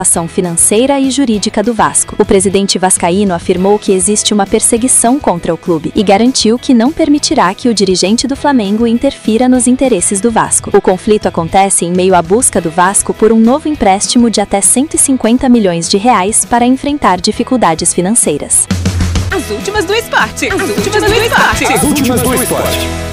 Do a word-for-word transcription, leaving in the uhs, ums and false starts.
ação financeira e jurídica do Vasco. O presidente vascaíno afirmou que existe uma perseguição contra o clube e garantiu que não permitirá que o dirigente do Flamengo interfira nos interesses do Vasco. O conflito acontece em meio à busca do Vasco por um novo empréstimo de até cento e cinquenta milhões de reais para enfrentar dificuldades financeiras. As últimas do esporte. As, As últimas, últimas do esporte. As últimas do esporte.